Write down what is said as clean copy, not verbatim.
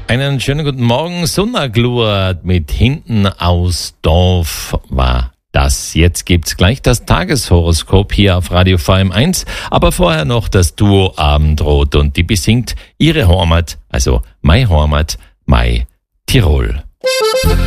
Einen schönen guten Morgen. Sonnagluert mit Hinten aus Dorf war das. Jetzt gibt's gleich das Tageshoroskop hier auf Radio VM1. Aber vorher noch das Duo Abendrot und die besingt ihre Heimat, also Mai Heimat, Mai Tirol.